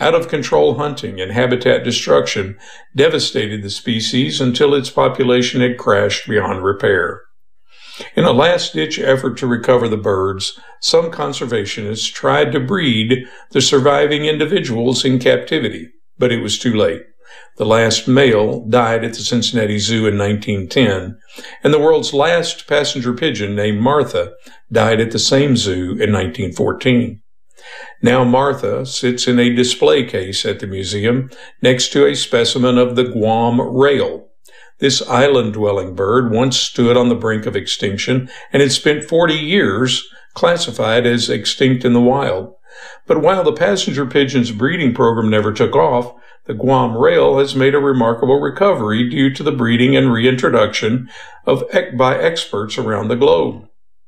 Out-of-control hunting and habitat destruction devastated the species until its population had crashed beyond repair. In a last-ditch effort to recover the birds, some conservationists tried to breed the surviving individuals in captivity, but it was too late. The last male died at the Cincinnati Zoo in 1910, and the world's last passenger pigeon, named Martha, died at the same zoo in 1914. Now Martha sits in a display case at the museum next to a specimen of the Guam rail. This island-dwelling bird once stood on the brink of extinction and had spent 40 years classified as extinct in the wild. But while the passenger pigeon's breeding program never took off, the Guam rail has made a remarkable recovery due to the breeding and reintroduction by experts around the globe.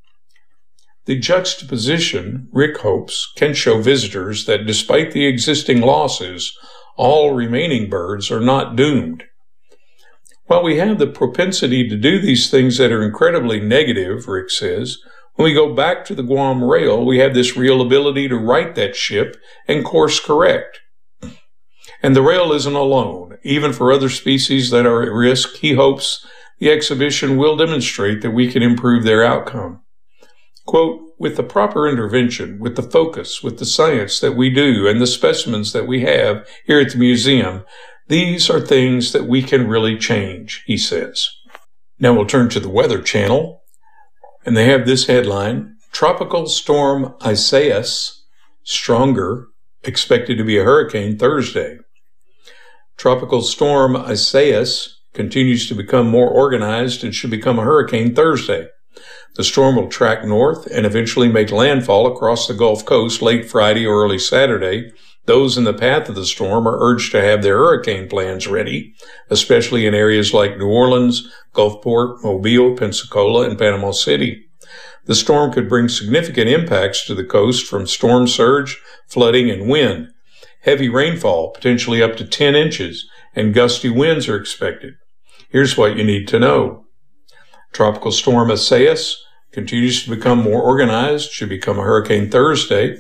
The juxtaposition, Rick hopes, can show visitors that despite the existing losses, all remaining birds are not doomed. While we have the propensity to do these things that are incredibly negative, Rick says, when we go back to the Guam rail, we have this real ability to right that ship and course correct. And the rail isn't alone. Even for other species that are at risk, he hopes the exhibition will demonstrate that we can improve their outcome. Quote, with the proper intervention, with the focus, with the science that we do, and the specimens that we have here at the museum, these are things that we can really change, he says. Now we'll turn to the Weather Channel, and they have this headline, Tropical Storm Isaias, stronger, expected to be a hurricane Thursday. Tropical Storm Isaias continues to become more organized and should become a hurricane Thursday. The storm will track north and eventually make landfall across the Gulf Coast late Friday or early Saturday. Those in the path of the storm are urged to have their hurricane plans ready, especially in areas like New Orleans, Gulfport, Mobile, Pensacola, and Panama City. The storm could bring significant impacts to the coast from storm surge, flooding, and wind. Heavy rainfall, potentially up to 10 inches, and gusty winds are expected. Here's what you need to know. Tropical Storm Isaias continues to become more organized, should become a hurricane Thursday.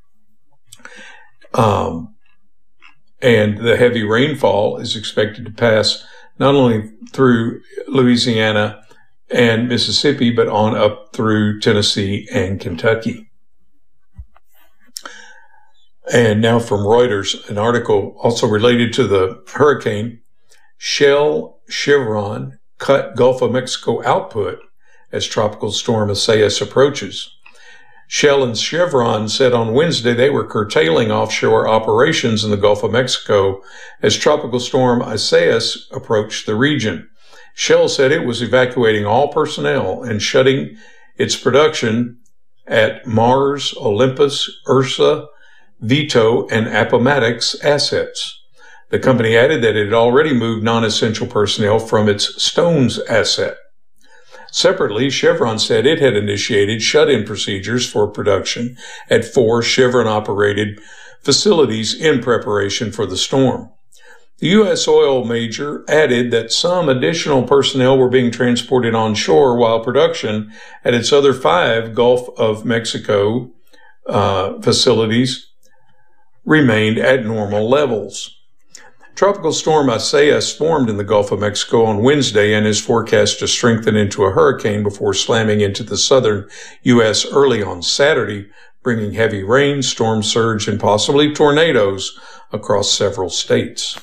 And the heavy rainfall is expected to pass not only through Louisiana and Mississippi, but on up through Tennessee and Kentucky. And now from Reuters, an article also related to the hurricane. Shell, Chevron cut Gulf of Mexico output as Tropical Storm Isaias approaches. Shell and Chevron said on Wednesday they were curtailing offshore operations in the Gulf of Mexico as Tropical Storm Isaias approached the region. Shell said it was evacuating all personnel and shutting its production at Mars, Olympus, Ursa, Vito, and Appomattox assets. The company added that it had already moved non-essential personnel from its Stones asset. Separately, Chevron said it had initiated shut-in procedures for production at 4 Chevron-operated facilities in preparation for the storm. The U.S. oil major added that some additional personnel were being transported onshore while production at its other 5 Gulf of Mexico facilities remained at normal levels. Tropical Storm Isaias formed in the Gulf of Mexico on Wednesday and is forecast to strengthen into a hurricane before slamming into the southern U.S. early on Saturday, bringing heavy rain, storm surge, and possibly tornadoes across several states.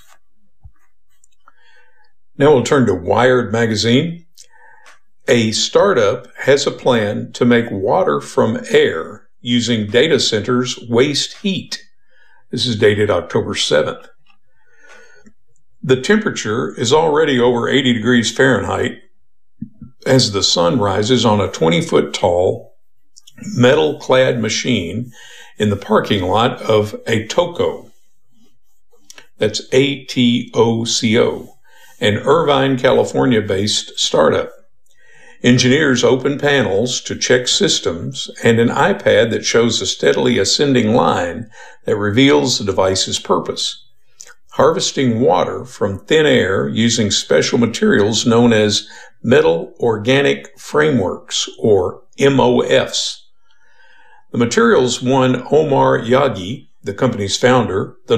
Now we'll turn to Wired magazine. A startup has a plan to make water from air using data centers' waste heat. This is dated October 7th. The temperature is already over 80 degrees Fahrenheit as the sun rises on a 20-foot tall metal-clad machine in the parking lot of Atoco. That's A-T-O-C-O, an Irvine, California-based startup. Engineers open panels to check systems and an iPad that shows a steadily ascending line that reveals the device's purpose. Harvesting water from thin air using special materials known as metal organic frameworks, or MOFs. The materials won Omar Yaghi, the company's founder, the